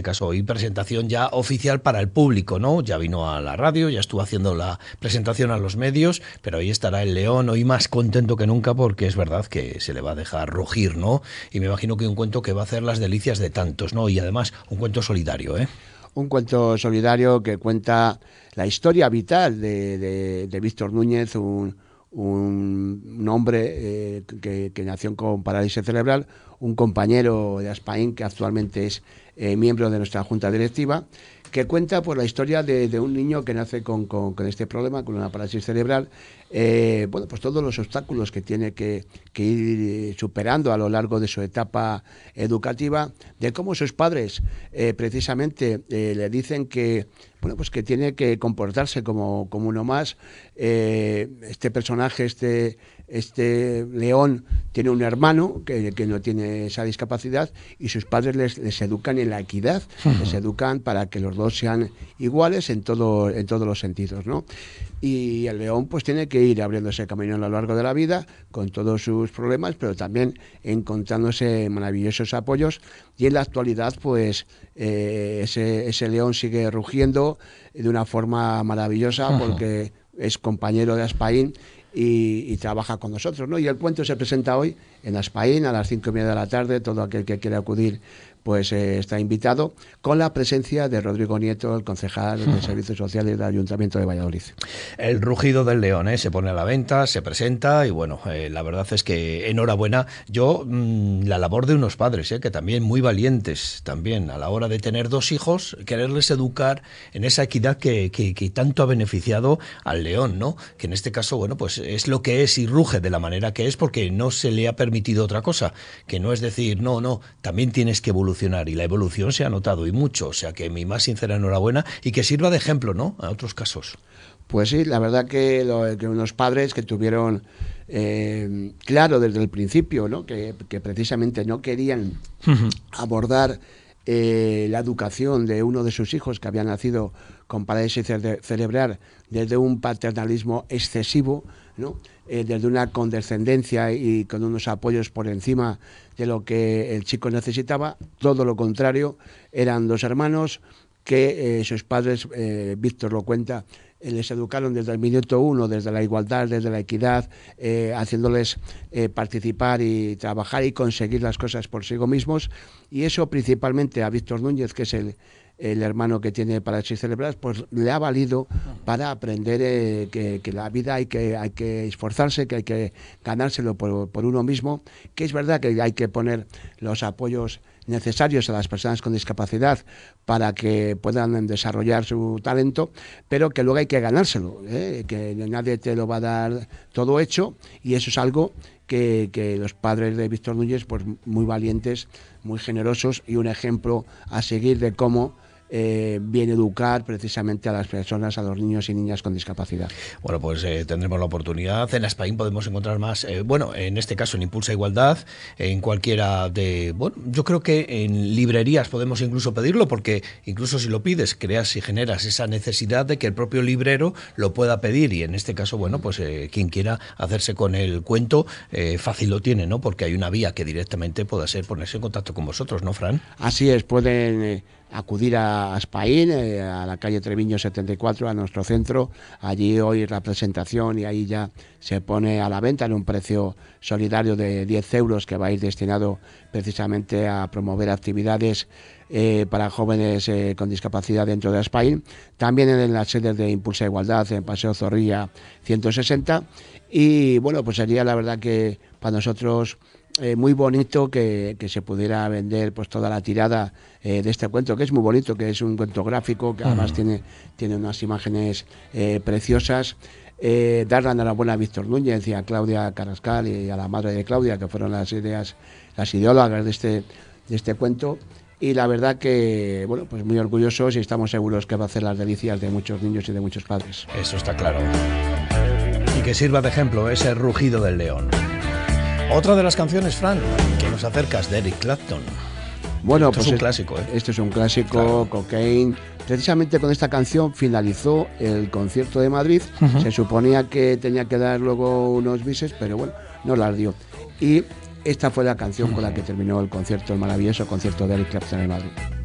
caso hoy presentación ya oficial para el público, ¿no? Ya vino a la radio, ya estuvo haciendo la presentación a los medios, pero ahí estará el león, hoy más contento que nunca porque es verdad que se le va a dejar rugir, ¿no? Y me imagino que un cuento que va a hacer las delicias de tantos, ¿no? Y además un cuento solidario, ¿eh? Un cuento solidario que cuenta la historia vital de Víctor Núñez, un hombre que nació con parálisis cerebral, un compañero de Aspaín que actualmente es miembro de nuestra junta directiva, que cuenta pues la historia de un niño que nace con este problema, con una parálisis cerebral, pues todos los obstáculos que tiene que ir superando a lo largo de su etapa educativa, de cómo sus padres precisamente le dicen que pues que tiene que comportarse como uno más. Este personaje, este león, tiene un hermano que no tiene esa discapacidad y sus padres les educan en la equidad, les educan para que los dos sean iguales en todos los sentidos, ¿no? Y el león pues tiene que ir abriéndose camino a lo largo de la vida con todos sus problemas, pero también encontrándose maravillosos apoyos, y en la actualidad pues ese león sigue rugiendo de una forma maravillosa porque es compañero de Aspaín y trabaja con nosotros, ¿no? Y el cuento se presenta hoy en Aspaín a las 5:30 de la tarde. Todo aquel que quiera acudir pues está invitado, con la presencia de Rodrigo Nieto, el concejal de Servicios Sociales del Ayuntamiento de Valladolid. El rugido del león, se pone a la venta, se presenta y bueno, la verdad es que enhorabuena. Yo, la labor de unos padres, que también muy valientes, también a la hora de tener dos hijos, quererles educar en esa equidad que tanto ha beneficiado al león, ¿no? Que en este caso, bueno, pues es lo que es y ruge de la manera que es porque no se le ha permitido otra cosa, que no es decir, no, también tienes que evolucionar, y la evolución se ha notado y mucho, o sea que mi más sincera enhorabuena y que sirva de ejemplo, ¿no?, a otros casos. Pues sí, la verdad que unos padres que tuvieron claro desde el principio, ¿no?, que precisamente no querían abordar la educación de uno de sus hijos que había nacido con parálisis cerebral desde un paternalismo excesivo, ¿no?, desde una condescendencia y con unos apoyos por encima de lo que el chico necesitaba. Todo lo contrario, eran dos hermanos que sus padres, Víctor lo cuenta, les educaron desde el minuto uno, desde la igualdad, desde la equidad, haciéndoles participar y trabajar y conseguir las cosas por sí mismos, y eso principalmente a Víctor Núñez, que es el hermano que tiene parálisis cerebral, pues le ha valido para aprender que la vida hay que esforzarse, que hay que ganárselo por uno mismo, que es verdad que hay que poner los apoyos necesarios a las personas con discapacidad para que puedan desarrollar su talento, pero que luego hay que ganárselo, que nadie te lo va a dar todo hecho, y eso es algo que los padres de Víctor Núñez, pues muy valientes, muy generosos y un ejemplo a seguir de cómo bien educar precisamente a las personas, a los niños y niñas con discapacidad. Bueno, pues tendremos la oportunidad. En Aspaín podemos encontrar más, en este caso en Impulsa Igualdad, en cualquiera de, yo creo que en librerías podemos incluso pedirlo, porque incluso si lo pides, creas y generas esa necesidad de que el propio librero lo pueda pedir, y en este caso, pues quien quiera hacerse con el cuento, fácil lo tiene, ¿no? Porque hay una vía que directamente pueda ser ponerse en contacto con vosotros, ¿no, Fran? Así es, pueden acudir a Aspaín, a la calle Treviño 74, a nuestro centro, allí oír la presentación, y ahí ya se pone a la venta en un precio solidario de 10 euros, que va a ir destinado precisamente a promover actividades para jóvenes con discapacidad dentro de Aspaín. También en las sedes de Impulsa Igualdad, en Paseo Zorrilla 160, y pues sería la verdad que para nosotros muy bonito que se pudiera vender pues toda la tirada de este cuento, que es muy bonito, que es un cuento gráfico, que además tiene unas imágenes preciosas. Dar la enhorabuena a Víctor Núñez y a Claudia Carrascal y a la madre de Claudia, que fueron las ideólogas de este cuento, y la verdad que pues muy orgullosos, y estamos seguros que va a hacer las delicias de muchos niños y de muchos padres. Eso está claro. Y que sirva de ejemplo ese rugido del león. Otra de las canciones, Fran, que nos acercas, de Eric Clapton. Bueno, esto es un clásico, Esto es un clásico, claro. Cocaine. Precisamente con esta canción finalizó el concierto de Madrid. Se suponía que tenía que dar luego unos bises, pero no las dio. Y esta fue la canción con la que terminó el concierto, el maravilloso concierto de Eric Clapton en Madrid.